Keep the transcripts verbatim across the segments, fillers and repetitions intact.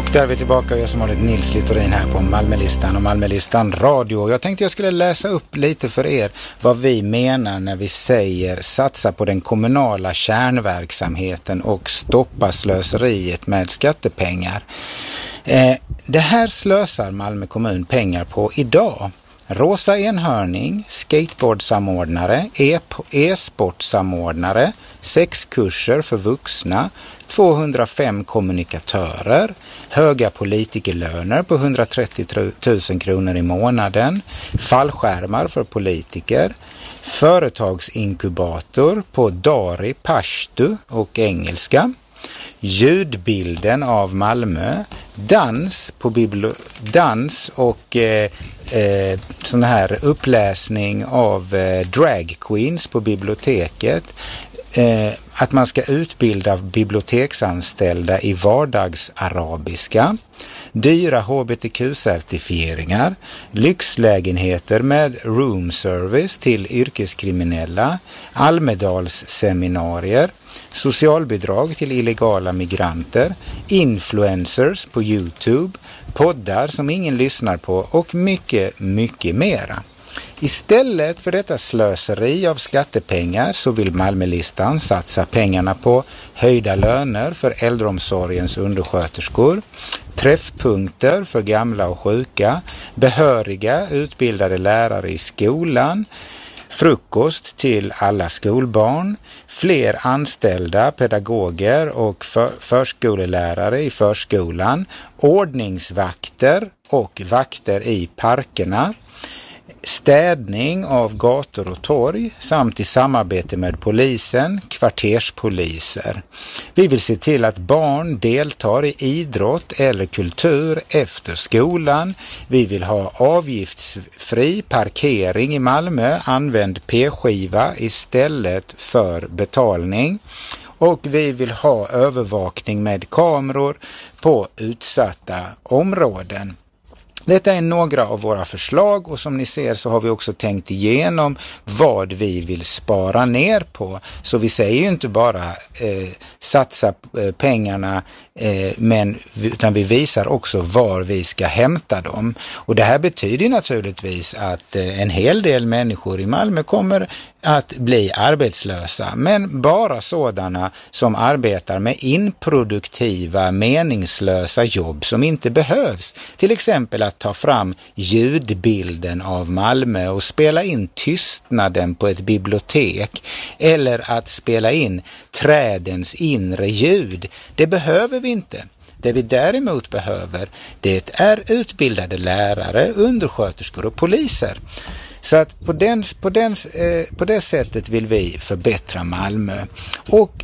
Och där är vi tillbaka, jag som har ett Nils Littorin här på Malmölistan och Malmölistan Radio. Jag tänkte jag skulle läsa upp lite för er vad vi menar när vi säger satsa på den kommunala kärnverksamheten och stoppa slöseriet med skattepengar. Eh, det här slösar Malmö kommun pengar på idag. Rosa enhörning, skateboardsamordnare, e-sportsamordnare, sexkurser för vuxna, tvåhundrafem kommunikatörer, höga politikerlöner på hundratrettio tusen kronor i månaden, fallskärmar för politiker, företagsinkubator på dari, pashtu och engelska, ljudbilden av Malmö, dans på bibli- dans och eh, eh, sån här uppläsning av eh, drag queens på biblioteket, eh, att man ska utbilda biblioteksanställda i vardagsarabiska, dyra H B T Q-certifieringar, lyxlägenheter med room service till yrkeskriminella, Almedalsseminarier, socialbidrag till illegala migranter, influencers på YouTube, poddar som ingen lyssnar på och mycket, mycket mera. Istället för detta slöseri av skattepengar så vill Malmölistan satsa pengarna på höjda löner för äldreomsorgens undersköterskor, träffpunkter för gamla och sjuka, behöriga utbildade lärare i skolan, frukost till alla skolbarn, fler anställda pedagoger och för- förskolelärare i förskolan, ordningsvakter och vakter i parkerna, städning av gator och torg samt i samarbete med polisen, kvarterspoliser. Vi vill se till att barn deltar i idrott eller kultur efter skolan. Vi vill ha avgiftsfri parkering i Malmö, använd p-skiva istället för betalning. Och vi vill ha övervakning med kameror på utsatta områden. Detta är några av våra förslag och som ni ser så har vi också tänkt igenom vad vi vill spara ner på. Så vi säger ju inte bara eh, satsa eh, pengarna eh, men, utan vi visar också var vi ska hämta dem. Och det här betyder naturligtvis att eh, en hel del människor i Malmö kommer att bli arbetslösa, men bara sådana som arbetar med improduktiva, meningslösa jobb som inte behövs. Till exempel att ta fram ljudbilden av Malmö och spela in tystnaden på ett bibliotek eller att spela in trädens inre ljud. Det behöver vi inte. Det vi däremot behöver, det är utbildade lärare, undersköterskor och poliser. Så att på, den, på, den, eh, på det sättet vill vi förbättra Malmö. Och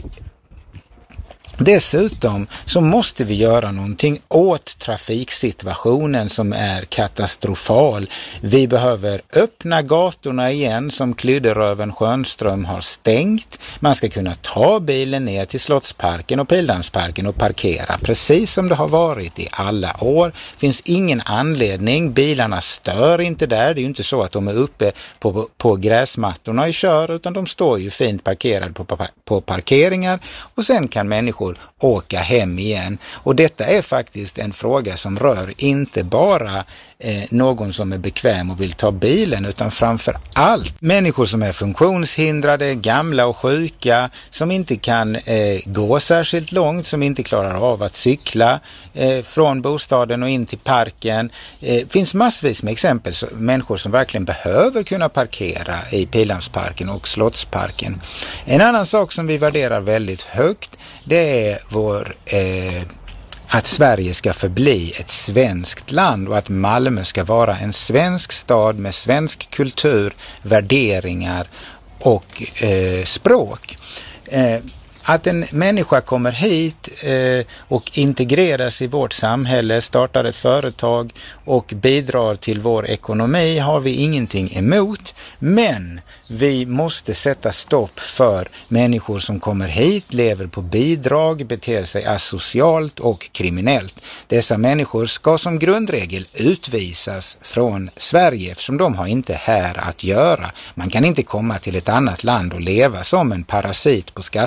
dessutom så måste vi göra någonting åt trafiksituationen som är katastrofal. Vi behöver öppna gatorna igen som Klydderöven Schönström har stängt. Man ska kunna ta bilen ner till Slottsparken och Pildammsparken och parkera precis som det har varit i alla år. Det finns ingen anledning, bilarna stör inte där. Det är ju inte så att de är uppe på, på gräsmattorna i kör utan de står ju fint parkerade på, på parkeringar och sen kan människor åka hem igen. Och detta är faktiskt en fråga som rör inte bara eh, någon som är bekväm och vill ta bilen utan framför allt människor som är funktionshindrade, gamla och sjuka, som inte kan eh, gå särskilt långt, som inte klarar av att cykla eh, från bostaden och in till parken. Det eh, finns massvis med exempel på människor som verkligen behöver kunna parkera i Pildammsparken och Slottsparken. En annan sak som vi värderar väldigt högt, det är vår eh, att Sverige ska förbli ett svenskt land och att Malmö ska vara en svensk stad med svensk kultur, värderingar och eh, språk. Eh, Att en människa kommer hit eh, och integreras i vårt samhälle, startar ett företag och bidrar till vår ekonomi har vi ingenting emot. Men vi måste sätta stopp för människor som kommer hit, lever på bidrag, beter sig asocialt och kriminellt. Dessa människor ska som grundregel utvisas från Sverige eftersom de har inte här att göra. Man kan inte komma till ett annat land och leva som en parasit på skattemedel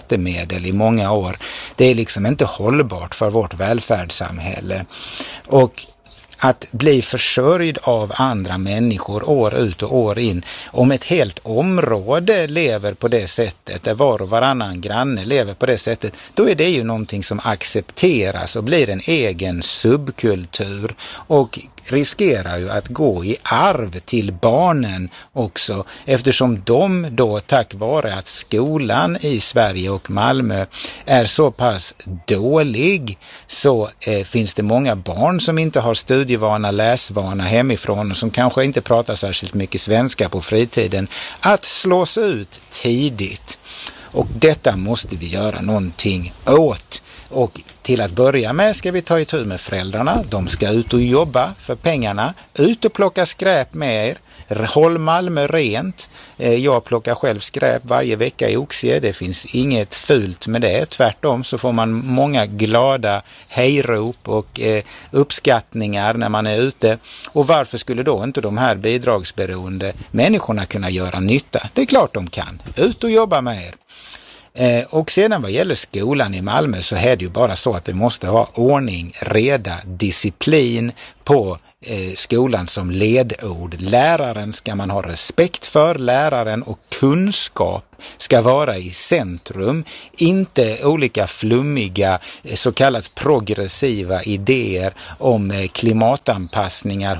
medel i många år. Det är liksom inte hållbart för vårt välfärdssamhälle. Och att bli försörjd av andra människor år ut och år in, om ett helt område lever på det sättet, där var och varannan granne lever på det sättet, då är det ju någonting som accepteras och blir en egen subkultur och riskerar ju att gå i arv till barnen också, eftersom de då tack vare att skolan i Sverige och Malmö är så pass dålig, så eh, finns det många barn som inte har studievana, läsvana hemifrån och som kanske inte pratar särskilt mycket svenska på fritiden, att slås ut tidigt. Och detta måste vi göra någonting åt. Och till att börja med ska vi ta itu med föräldrarna. De ska ut och jobba för pengarna. Ut och plocka skräp med er. Håll Malmö rent. Jag plockar själv skräp varje vecka i Oxie. Det finns inget fult med det. Tvärtom så får man många glada hejrop och uppskattningar när man är ute. Och varför skulle då inte de här bidragsberoende människorna kunna göra nytta? Det är klart de kan. Ut och jobba med er. Eh, och sedan vad gäller skolan i Malmö så är det ju bara så att det måste ha ordning, reda, disciplin på eh, skolan som ledord. Läraren ska man ha respekt för, läraren och kunskap ska vara i centrum, inte olika flummiga så kallat progressiva idéer om klimatanpassningar,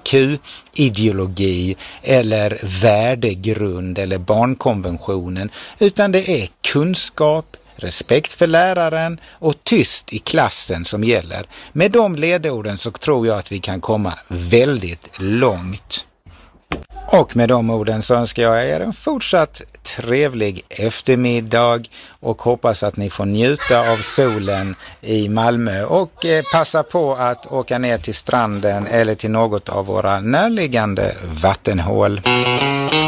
hbtq-ideologi eller värdegrund eller barnkonventionen, utan det är kunskap, respekt för läraren och tyst i klassen som gäller. Med de ledorden så tror jag att vi kan komma väldigt långt. Och med de orden så önskar jag er en fortsatt trevlig eftermiddag och hoppas att ni får njuta av solen i Malmö och eh, passa på att åka ner till stranden eller till något av våra närliggande vattenhål.